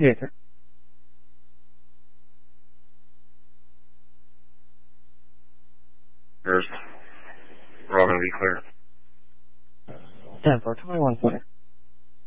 Yes, sir. We're all going to be clear. 10-4, 21 center.